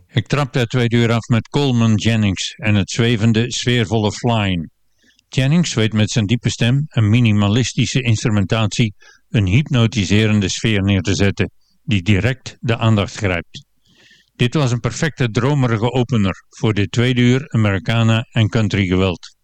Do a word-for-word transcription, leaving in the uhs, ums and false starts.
Ik trapte het tweede uur af met Coleman Jennings en het zwevende, sfeervolle Flying. Jennings weet met zijn diepe stem en minimalistische instrumentatie een hypnotiserende sfeer neer te zetten, die direct de aandacht grijpt. Dit was een perfecte dromerige opener voor dit tweede uur Americana en country geweld.